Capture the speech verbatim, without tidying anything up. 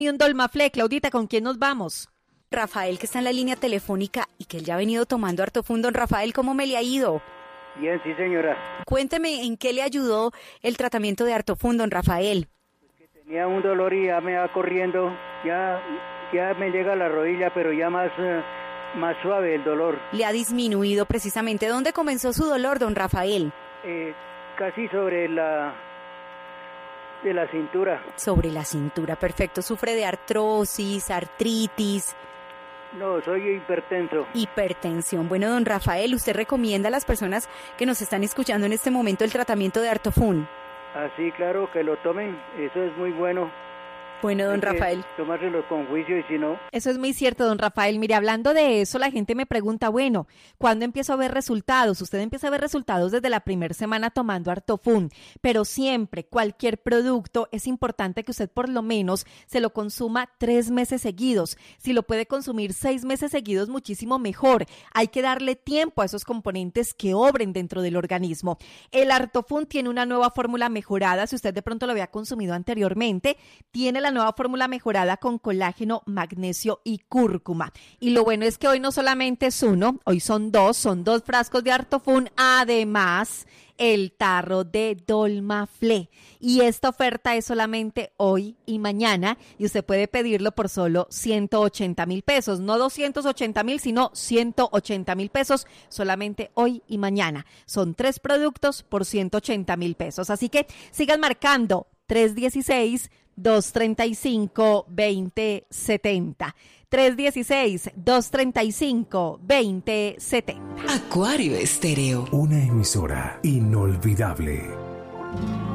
Y un Dolmaflé. Claudita, ¿con quién nos vamos? Rafael, que está en la línea telefónica y que él ya ha venido tomando Artofun. Don Rafael, ¿cómo me le ha ido? Bien, sí, señora. Cuénteme en qué le ayudó el tratamiento de Artofun, don Rafael. Tenía un dolor y ya me va corriendo, ya, ya me llega a la rodilla, pero ya más, uh, más suave el dolor. Le ha disminuido precisamente. ¿Dónde comenzó su dolor, don Rafael? Eh, casi sobre la... de la cintura. Sobre la cintura, perfecto. ¿Sufre de artrosis, artritis? No, soy hipertenso. Hipertensión. Bueno, don Rafael, ¿usted recomienda a las personas que nos están escuchando en este momento el tratamiento de Artofun? Así, claro, que lo tomen, eso es muy bueno. Bueno, don Rafael. Tomárselo con juicio y si no... Eso es muy cierto, don Rafael. Mire, hablando de eso, la gente me pregunta, bueno, ¿cuándo empiezo a ver resultados? Usted empieza a ver resultados desde la primera semana tomando Artofun, pero siempre, cualquier producto, es importante que usted por lo menos se lo consuma tres meses seguidos. Si lo puede consumir seis meses seguidos, muchísimo mejor. Hay que darle tiempo a esos componentes que obren dentro del organismo. El Artofun tiene una nueva fórmula mejorada. Si usted de pronto lo había consumido anteriormente, tiene la nueva fórmula mejorada con colágeno, magnesio y cúrcuma. Y lo bueno es que hoy no solamente es uno, hoy son dos, son dos frascos de Artofun, además el tarro de Dolmaflé. Y esta oferta es solamente hoy y mañana y usted puede pedirlo por solo ciento ochenta mil pesos, no doscientos ochenta mil, sino ciento ochenta mil pesos solamente hoy y mañana. Son tres productos por ciento ochenta mil pesos. Así que sigan marcando tres uno seis, dos tres cinco, dos cero siete cero. tres uno seis, dos tres cinco, dos cero siete cero. Acuario Estéreo. Una emisora inolvidable.